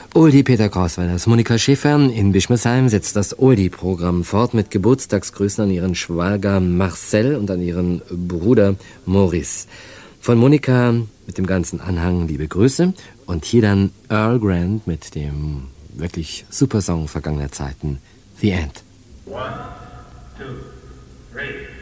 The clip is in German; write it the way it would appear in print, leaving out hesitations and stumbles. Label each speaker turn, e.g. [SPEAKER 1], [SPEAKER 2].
[SPEAKER 1] Oldie Peter Krausweilers Monika Schäfer in Bischmersheim setzt das Oldie-Programm fort mit Geburtstagsgrüßen an ihren Schwager Marcel und an ihren Bruder Maurice. Von Monika mit dem ganzen Anhang liebe Grüße und hier dann Earl Grant mit dem wirklich super Song vergangener Zeiten, The End.
[SPEAKER 2] 1, 2, 3